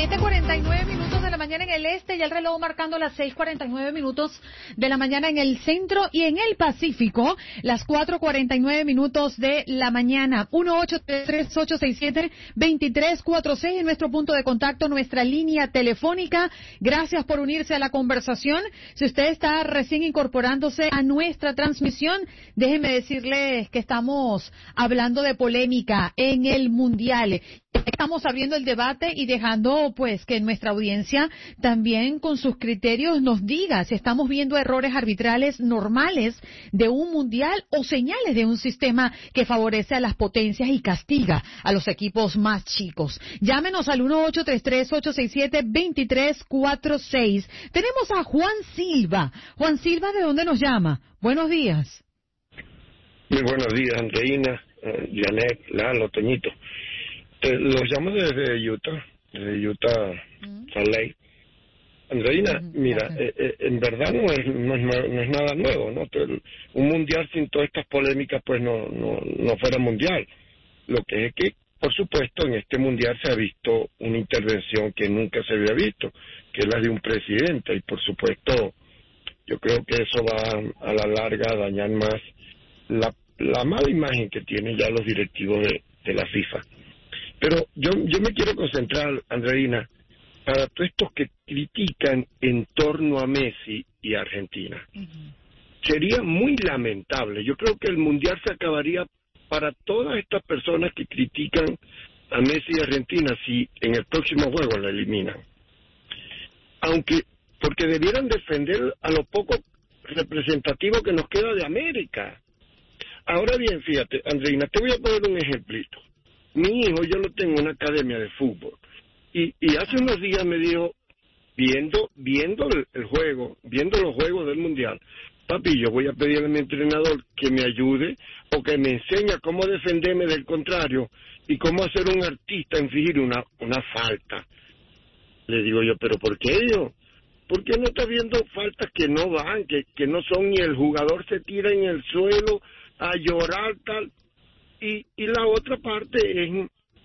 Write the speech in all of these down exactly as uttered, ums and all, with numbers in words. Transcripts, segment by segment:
siete cuarenta y nueve minutos de la mañana en el este y el reloj marcando las seis cuarenta y nueve minutos de la mañana en el centro y en el Pacífico, las cuatro cuarenta y nueve minutos de la mañana. uno ocho tres tres ocho seis siete dos tres cuatro seis en nuestro punto de contacto, nuestra línea telefónica. Gracias por unirse a la conversación. Si usted está recién incorporándose a nuestra transmisión, déjenme decirles que estamos hablando de polémica en el Mundial. Estamos abriendo el debate y dejando pues que nuestra audiencia también con sus criterios nos diga si estamos viendo errores arbitrales normales de un mundial o señales de un sistema que favorece a las potencias y castiga a los equipos más chicos. Llámenos al uno ocho tres tres ocho seis siete dos tres cuatro seis. Tenemos a Juan Silva. Juan Silva, ¿de dónde nos llama? Buenos días. Muy buenos días, Andreina, uh, Janet, Lalo, Toñito. Eh, los llamo desde Utah, desde Utah, mm. Salt Lake. Andreina, mm, mira, eh, eh, en verdad no es, no es no es nada nuevo, ¿no? Un mundial sin todas estas polémicas, pues no no no fuera mundial. Lo que es que, por supuesto, en este mundial se ha visto una intervención que nunca se había visto, que es la de un presidente, y por supuesto, yo creo que eso va a la larga a dañar más la, la mala imagen que tienen ya los directivos de, de la FIFA. Pero yo yo me quiero concentrar, Andreina, para todos estos que critican en torno a Messi y Argentina. Uh-huh. Sería muy lamentable. Yo creo que el Mundial se acabaría para todas estas personas que critican a Messi y Argentina si en el próximo juego la eliminan. Aunque, porque debieran defender a lo poco representativo que nos queda de América. Ahora bien, fíjate, Andreina, te voy a poner un ejemplito. Mi hijo, yo lo tengo en una academia de fútbol, y, y hace unos días me dijo, viendo viendo el, el juego, viendo los juegos del Mundial, papi, yo voy a pedirle a mi entrenador que me ayude o que me enseñe cómo defenderme del contrario y cómo hacer un artista en fingir una, una falta. Le digo yo, ¿pero por qué yo? ¿Por qué no está viendo faltas que no van, que, que no son, y el jugador se tira en el suelo a llorar tal? Y, y la otra parte es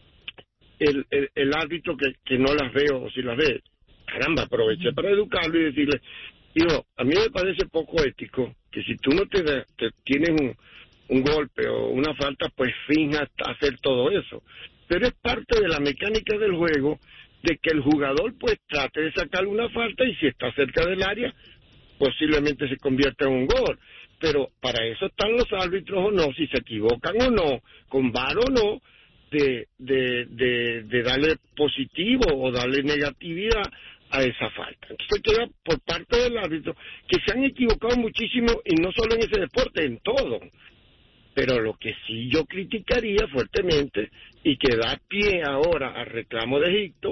el, el, el árbitro que, que no las ve, o si las ve. Caramba, aproveché para educarlo y decirle, hijo, a mí me parece poco ético que si tú no te, te tienes un, un golpe o una falta, pues finjas hacer todo eso. Pero es parte de la mecánica del juego, de que el jugador pues trate de sacarle una falta, y si está cerca del área, posiblemente se convierta en un gol. Pero para eso están los árbitros o no, si se equivocan o no, con V A R o no, de, de, de, de darle positivo o darle negatividad a esa falta. Entonces queda por parte del árbitro, que se han equivocado muchísimo, y no solo en ese deporte, en todo. Pero lo que sí yo criticaría fuertemente, y que da pie ahora al reclamo de Egipto,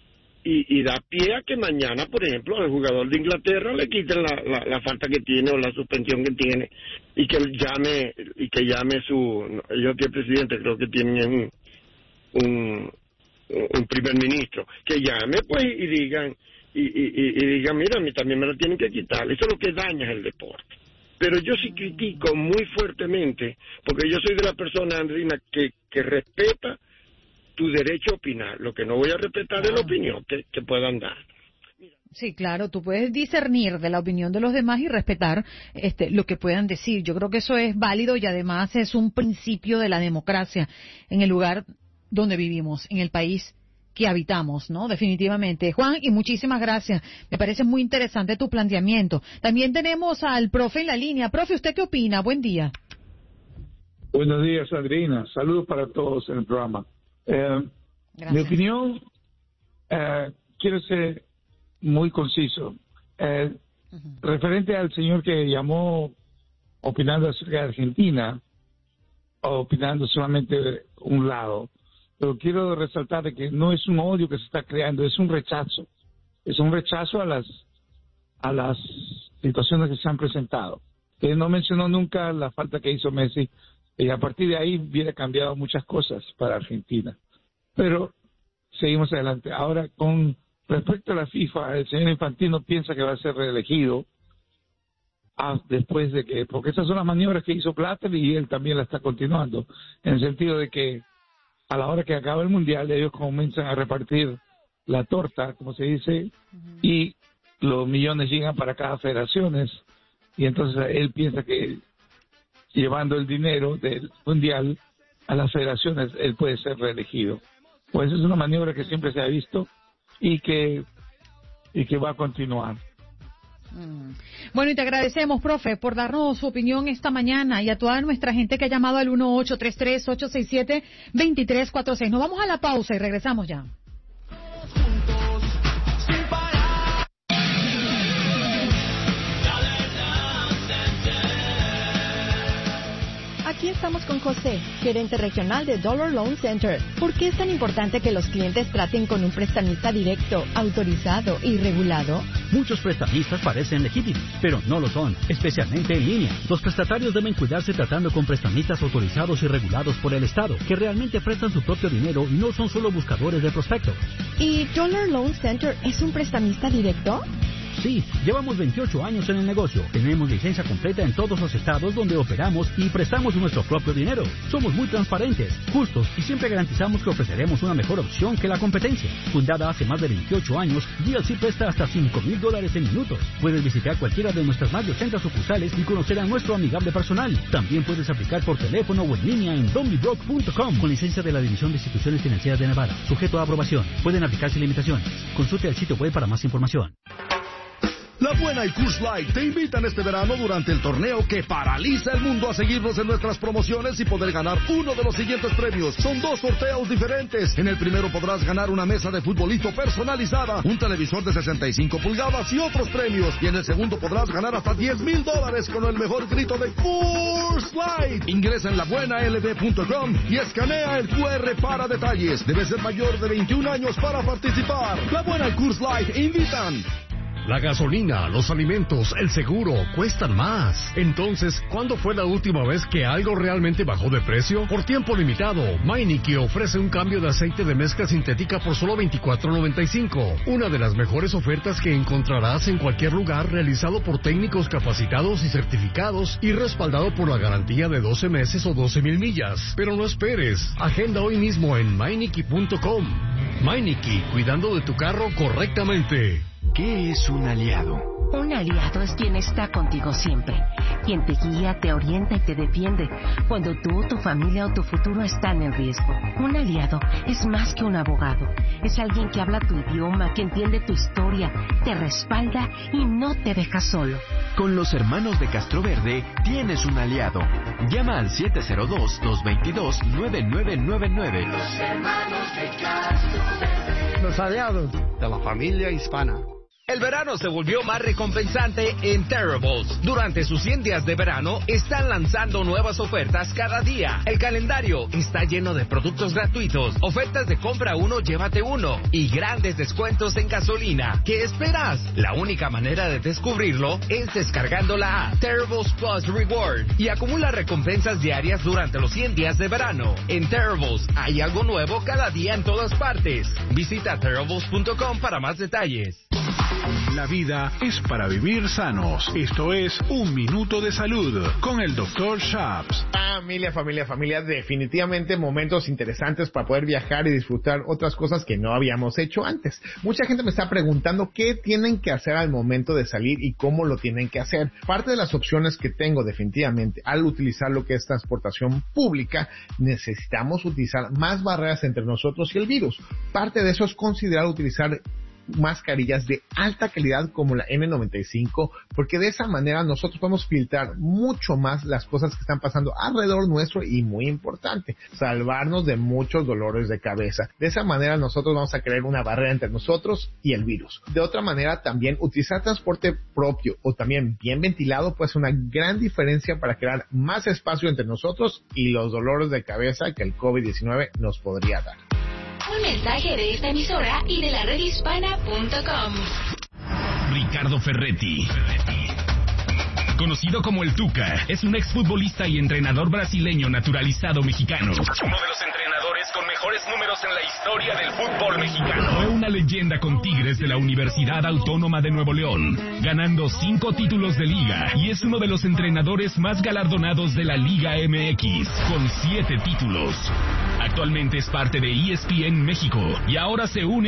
Y, y da pie a que mañana, por ejemplo, al jugador de Inglaterra le quiten la, la, la falta que tiene o la suspensión que tiene, y que llame y que llame su, ellos que el presidente creo que tienen un, un un primer ministro, que llame pues y digan y, y, y digan, mira, a mí también me lo tienen que quitar. Eso es lo que daña es el deporte. Pero yo sí critico muy fuertemente, porque yo soy de la persona, Andrina, que, que respeta tu derecho a opinar. Lo que no voy a respetar es la opinión que, que puedan dar. Sí, claro, tú puedes discernir de la opinión de los demás y respetar este, lo que puedan decir. Yo creo que eso es válido, y además es un principio de la democracia en el lugar donde vivimos, en el país que habitamos, ¿no? Definitivamente. Juan, y muchísimas gracias. Me parece muy interesante tu planteamiento. También tenemos al profe en la línea. Profe, ¿usted qué opina? Buen día. Buenos días, Sandrina. Saludos para todos en el programa. Eh, mi opinión, eh, quiero ser muy conciso. Eh, uh-huh. Referente al señor que llamó opinando acerca de Argentina, o opinando solamente de un lado, pero quiero resaltar de que no es un odio que se está creando, es un rechazo. Es un rechazo a las a las situaciones que se han presentado. Él no mencionó nunca la falta que hizo Messi, y a partir de ahí hubiera cambiado muchas cosas para Argentina. Pero seguimos adelante. Ahora, con respecto a la FIFA, el señor Infantino piensa que va a ser reelegido ah, después de que, porque esas son las maniobras que hizo Blatter, y él también la está continuando, en el sentido de que a la hora que acaba el Mundial ellos comienzan a repartir la torta, como se dice, uh-huh. y los millones llegan para cada federaciones, y entonces él piensa que llevando el dinero del mundial a las federaciones, él puede ser reelegido. Pues es una maniobra que siempre se ha visto y que, y que va a continuar. Mm. Bueno, y te agradecemos, profe, por darnos su opinión esta mañana, y a toda nuestra gente que ha llamado al uno ocho tres tres, ocho seis siete, dos tres cuatro seis. Nos vamos a la pausa y regresamos ya. Aquí estamos con José, gerente regional de Dollar Loan Center. ¿Por qué es tan importante que los clientes traten con un prestamista directo, autorizado y regulado? Muchos prestamistas parecen legítimos, pero no lo son, especialmente en línea. Los prestatarios deben cuidarse tratando con prestamistas autorizados y regulados por el Estado, que realmente prestan su propio dinero y no son solo buscadores de prospectos. ¿Y Dollar Loan Center es un prestamista directo? Sí, llevamos veintiocho años en el negocio. Tenemos licencia completa en todos los estados donde operamos y prestamos nuestro propio dinero. Somos muy transparentes, justos y siempre garantizamos que ofreceremos una mejor opción que la competencia. Fundada hace más de veintiocho años, D L C presta hasta cinco mil dólares en minutos. Puedes visitar cualquiera de nuestras más de ochenta sucursales y conocer a nuestro amigable personal. También puedes aplicar por teléfono o en línea en donbybroke punto com con licencia de la División de Instituciones Financieras de Nevada. Sujeto a aprobación. Pueden aplicarse limitaciones. Consulte el sitio web para más información. La Buena y Coors Light te invitan este verano durante el torneo que paraliza el mundo a seguirnos en nuestras promociones y poder ganar uno de los siguientes premios. Son dos sorteos diferentes. En el primero podrás ganar una mesa de futbolito personalizada, un televisor de sesenta y cinco pulgadas y otros premios. Y en el segundo podrás ganar hasta diez mil dólares con el mejor grito de Coors Light. Ingresa en la buena l b punto com y escanea el Q R para detalles. Debes ser mayor de veintiún años para participar. La Buena y Coors Light invitan. La gasolina, los alimentos, el seguro, cuestan más. Entonces, ¿cuándo fue la última vez que algo realmente bajó de precio? Por tiempo limitado, Meineke ofrece un cambio de aceite de mezcla sintética por solo veinticuatro noventa y cinco. Una de las mejores ofertas que encontrarás en cualquier lugar, realizado por técnicos capacitados y certificados y respaldado por la garantía de doce meses o doce mil millas. Pero no esperes, agenda hoy mismo en meineke punto com. Meineke, cuidando de tu carro correctamente. ¿Qué es un aliado? Un aliado es quien está contigo siempre, quien te guía, te orienta y te defiende cuando tú, tu familia o tu futuro están en riesgo. Un aliado es más que un abogado, es alguien que habla tu idioma, que entiende tu historia, te respalda y no te deja solo. Con los hermanos de Castroverde tienes un aliado. Llama al siete cero dos, dos dos dos, nueve nueve nueve nueve. Los hermanos de Castroverde. Los aliados de la familia hispana. El verano se volvió más recompensante en Terribles. Durante sus cien días de verano, están lanzando nuevas ofertas cada día. El calendario está lleno de productos gratuitos, ofertas de compra uno, llévate uno, y grandes descuentos en gasolina. ¿Qué esperas? La única manera de descubrirlo es descargando la app Terribles Plus Reward y acumula recompensas diarias durante los cien días de verano. En Terribles hay algo nuevo cada día en todas partes. Visita terribles punto com para más detalles. La vida es para vivir sanos. Esto es Un Minuto de Salud con el doctor Shaps. Familia, familia, familia, definitivamente momentos interesantes para poder viajar y disfrutar otras cosas que no habíamos hecho antes. Mucha gente me está preguntando qué tienen que hacer al momento de salir y cómo lo tienen que hacer. Parte de las opciones que tengo definitivamente al utilizar lo que es transportación pública, necesitamos utilizar más barreras entre nosotros y el virus. Parte de eso es considerar utilizar mascarillas de alta calidad como la N noventa y cinco, porque de esa manera nosotros podemos filtrar mucho más las cosas que están pasando alrededor nuestro y, muy importante, salvarnos de muchos dolores de cabeza. De esa manera nosotros vamos a crear una barrera entre nosotros y el virus. De otra manera, también utilizar transporte propio o también bien ventilado puede ser una gran diferencia para crear más espacio entre nosotros y los dolores de cabeza que el COVID diecinueve nos podría dar. Un mensaje de esta emisora y de la red hispana punto com. Ricardo Ferretti, conocido como el Tuca, es un exfutbolista y entrenador brasileño naturalizado mexicano. Uno de los entrenadores con mejores números en la historia del fútbol mexicano. Fue una leyenda con Tigres de la Universidad Autónoma de Nuevo León, ganando cinco títulos de liga, y es uno de los entrenadores más galardonados de la Liga M X, con siete títulos. Actualmente es parte de E S P N México y ahora se une